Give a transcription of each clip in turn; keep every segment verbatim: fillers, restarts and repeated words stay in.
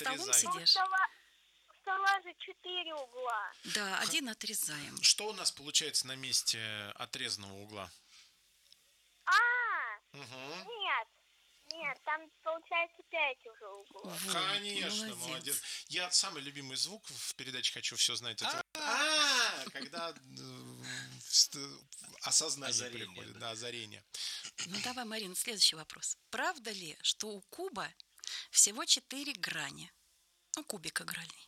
столом отрезаем. сидишь? стола, у стола же четыре угла. Да, один отрезаем. Что у нас получается на месте отрезанного угла? А, Угу. нет, нет, там получается пять уже углов. Вот, Конечно, молодец. Я самый любимый звук в передаче «Хочу все знать». Это вот, а, когда э, ст- осознание Озарение, приходит, да. да, озарение. Ну давай, Марина, следующий вопрос. Правда ли, что у куба всего четыре грани? Ну, кубик игральный.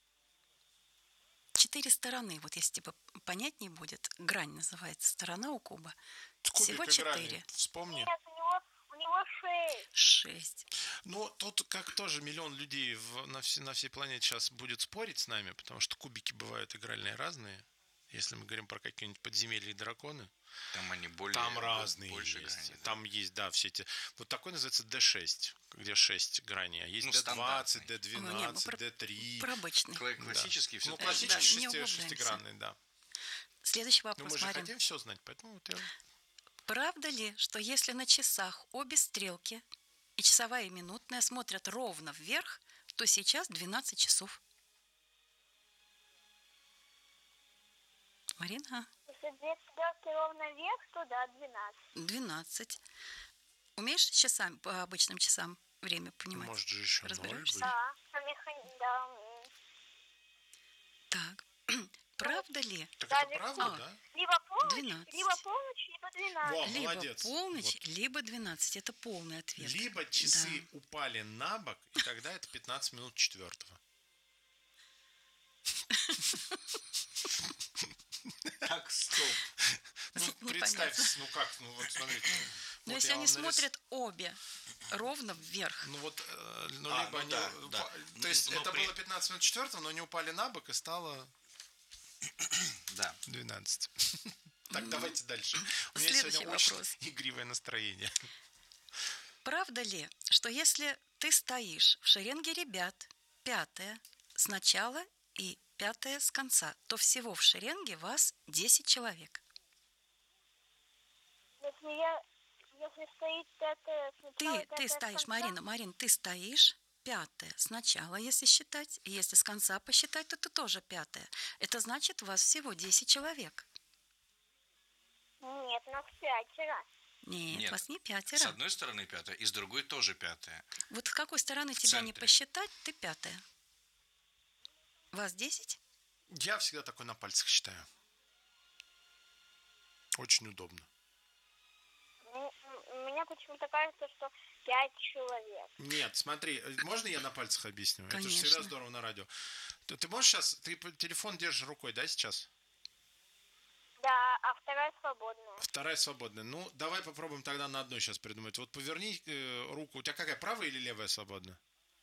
Четыре стороны. Вот если типа понятнее будет, грань называется сторона у куба. Всего Кубик игральный, четыре. вспомни. Нет, у него, у него шесть. Шесть. Ну, тут как тоже миллион людей в- на, все- на всей планете сейчас будет спорить с нами, потому что кубики бывают игральные разные. Если мы говорим про какие-нибудь подземелья и драконы, Там они более... там разные больше есть. граней, да. Там есть, да, все эти... Вот такой называется дэ шесть, где шесть граней. А есть Ну, дэ двадцать, дэ стандартный. Ну, не, мы двенадцать, про- дэ три. Про обычный. Кла- Классический все. Ну, Да, классический не шести- углубляемся. шестигранный, да. Следующий Но вопрос, мы же Марин. хотим все знать, поэтому вот я... Правда ли, что если на часах обе стрелки, и часовая, и минутная, смотрят ровно вверх, то сейчас двенадцать часов? Марина? Если две стрелки ровно вверх, то да, двенадцать. двенадцать. Умеешь часам, по обычным часам время понимать? Может же еще ноль Разберешься? быть. Да, а механи- да, м. Так. Правда ли? Так Да, это правда, а. да? Либо полночь, двенадцать. либо полночь, либо двенадцать. Во, Либо молодец. полночь, Вот. либо двенадцать. Это полный ответ. Либо часы Да. упали на бок, и тогда это пятнадцать минут четвертого. Так, стоп. Ну, Ну, представь, понятно. ну как, ну вот смотрите. Но вот если я они вам нарис- смотрят обе ровно вверх, Ну вот, э, ну А, либо ну они... да, упа- да. То есть Но это при- было пятнадцать минут четвертого, но они упали на бок и стало Да. двенадцать. Так, давайте дальше. У меня Следующий сегодня очень вопрос. игривое настроение. правда ли, что если ты стоишь в шеренге ребят, пятая с начала и пятая с конца, то всего в шеренге вас десять человек? Если я, если стоит пятая сначала, Ты, пятая ты с стоишь, конца, Марина, Марин, ты стоишь пятая сначала, если считать, и если с конца посчитать, то ты тоже пятая. Это значит, вас всего десять человек. Нет, нас пятеро. Нет, Нет. вас не С пятеро. одной стороны пятая, и с другой тоже пятая. Вот с какой стороны В тебя не центре. посчитать, ты пятая. Вас десять? Я всегда такой на пальцах считаю. Очень удобно. М- м- Мне почему-то кажется, что пять человек. Нет, смотри, можно я на пальцах объясню? Это же Конечно. всегда здорово на радио. Ты, ты можешь сейчас, ты п- телефон держишь рукой, да, сейчас? Да, а вторая свободная. Вторая свободная. Ну, давай попробуем тогда на одной сейчас придумать. Вот поверни э, руку. У тебя какая, правая или левая свободная?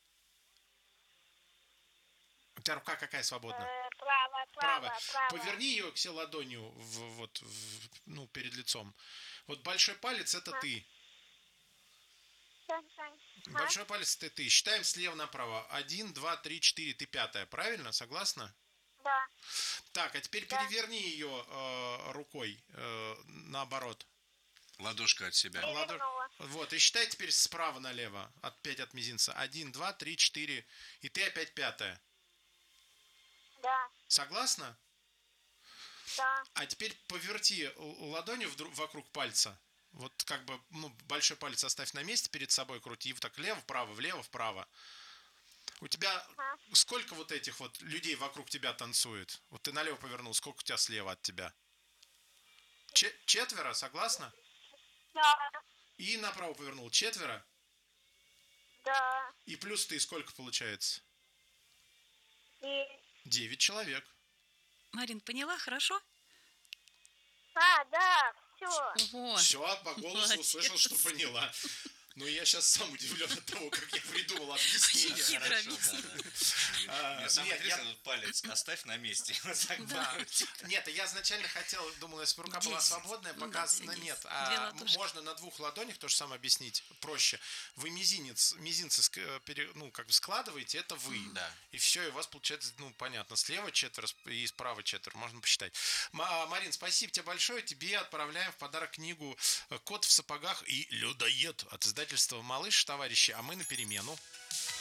У тебя рука какая свободная? Э, правая, правая, правая. Поверни ее к себе ладонью в, вот, в- ну, перед лицом. Вот большой палец это А. ты. Тань, Тань. А? Большой палец это ты. Считаем слева направо. Один, два, три, четыре. Ты пятая. Правильно? Согласна? Да. Так, а теперь Да. переверни ее э, рукой э, наоборот. Ладошка от себя. Перевернула. Ладо- Вот, и считай теперь справа налево. От пять от мизинца. Один, два, три, четыре. И ты опять пятая. Да, Согласна? да. А теперь поверти л- ладонью вдру- вокруг пальца. Вот как бы, ну, большой палец оставь на месте перед собой, крути вот так влево, вправо, влево, вправо. У тебя Ага. сколько вот этих вот людей вокруг тебя танцует? Вот ты налево повернул, сколько у тебя слева от тебя? Че- четверо, согласна? Да, И направо повернул. Четверо. да. И плюс ты сколько получается? И... Девять человек. Марин, поняла, хорошо? А, да, все. Вот. Все, по голосу молодец. услышал, что поняла. Ну, я сейчас сам удивлен от того, как я придумал объяснение. Очень хитро Хорошо, объяснил. да, да. А, Мне самое нет, я- интересное, тут палец оставь на месте. Вот так Да. крутить. Нет, я изначально хотел, думал, если бы рука была Десять. свободная, Ну да, показано все нет. десять. Две А ладошки. можно на двух ладонях то же самое объяснить проще. Вы мизинец, мизинцы ск- э, пере- ну, как бы складываете, это вы. Да. И все, и у вас получается, ну, понятно, слева четверо сп- и справа четверо, можно посчитать. Ма- Марин, спасибо тебе большое. Тебе отправляем в подарок книгу «Кот в сапогах» и «Людоед» от издательства «Малыш», товарищи, а мы на перемену.